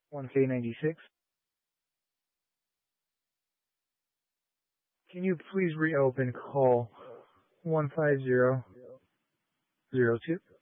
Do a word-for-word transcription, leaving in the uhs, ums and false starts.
one K ninety-six. Can you please reopen call one five zero zero two?